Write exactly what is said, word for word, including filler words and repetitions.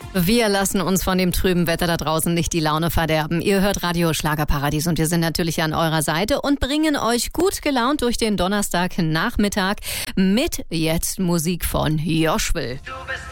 Wir lassen uns von dem trüben Wetter da draußen nicht die Laune verderben. Ihr hört Radio Schlagerparadies und wir sind natürlich an eurer Seite und bringen euch gut gelaunt durch den Donnerstagnachmittag mit jetzt Musik von Joshua.